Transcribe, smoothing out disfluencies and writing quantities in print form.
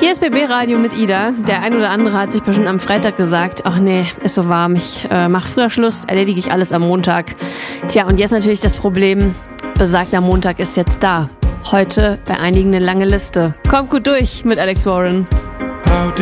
Hier ist BB Radio mit Ida. Der ein oder andere hat sich bestimmt am Freitag gesagt, ach nee, ist so warm, ich mach früher Schluss, erledige ich alles am Montag. Tja, und jetzt natürlich das Problem, besagter Montag ist jetzt da. Heute bei einigen eine lange Liste. Kommt gut durch mit Alex Warren.